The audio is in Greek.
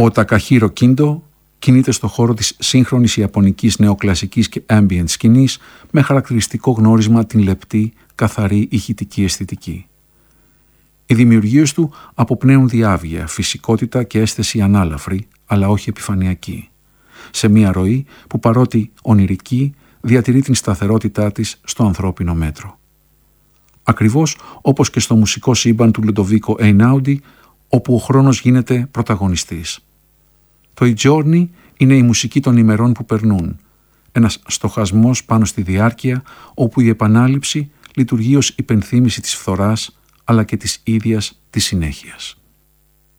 Ο Τακαχίρο Κίντο κινείται στο χώρο της σύγχρονης ιαπωνικής νεοκλασικής και ambient σκηνής με χαρακτηριστικό γνώρισμα την λεπτή, καθαρή ηχητική αισθητική. Οι δημιουργίες του αποπνέουν διάβγεια, φυσικότητα και αίσθηση ανάλαφρη, αλλά όχι επιφανειακή. Σε μία ροή που παρότι ονειρική, διατηρεί την σταθερότητά της στο ανθρώπινο μέτρο. Ακριβώς όπως και στο μουσικό σύμπαν του Λουντοβίκο Εινάουντι, όπου ο χρόνος γίνεται πρωταγωνιστής. Το «I Giorni» είναι η μουσική των ημερών που περνούν, ένας στοχασμός πάνω στη διάρκεια, όπου η επανάληψη λειτουργεί ως υπενθύμηση της φθοράς, αλλά και της ίδιας της συνέχειας.